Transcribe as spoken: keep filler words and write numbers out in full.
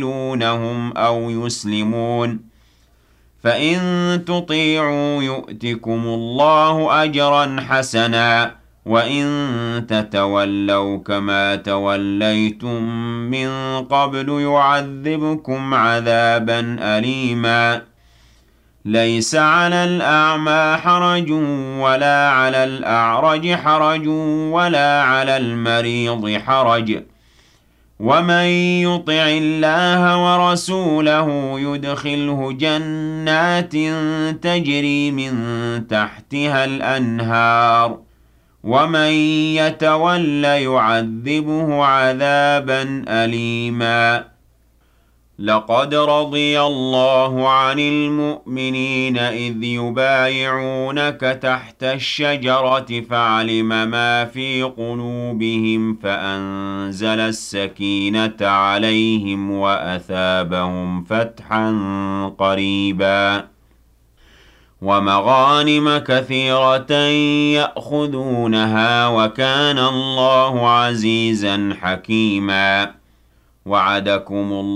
يُؤْمِنُونَهُمْ أَوْ يُسْلِمُونَ فَإِن تُطِيعُوا يُؤْتِكُمُ اللَّهُ أَجْرًا حَسَنًا وَإِن تَتَوَلَّوْا كَمَا تَوَلَّيْتُم مِّن قَبْلُ يُعَذِّبْكُمْ عَذَابًا أَلِيمًا لَيْسَ عَلَى الْأَعْمَىٰ حَرَجٌ وَلَا عَلَى الْأَعْرَجِ حَرَجٌ وَلَا عَلَى الْمَرِيضِ حَرَجٌ ۗ وَمَن يُطِعِ اللَّهَ وَرَسُولَهُ يُدْخِلْهُ جَنَّاتٍ تَجْرِي مِن تَحْتِهَا الْأَنْهَارُ ۖ وَمَن يَتَوَلَّ يُعَذِّبْهُ عَذَابًا أَلِيمًا لَقَدْ رَضِيَ اللَّهُ عَنِ الْمُؤْمِنِينَ إِذْ يُبَايِعُونَكَ تَحْتَ الشَّجَرَةِ فَعَلِمَ مَا فِي قُلُوبِهِمْ فَأَنزَلَ السَّكِينَةَ عَلَيْهِمْ وَأَثَابَهُمْ فَتْحًا قَرِيبًا وَمَغَانِمَ كَثِيرَةً يَأْخُذُونَهَا وَكَانَ اللَّهُ عَزِيزًا حَكِيمًا وَعَدَكُمُ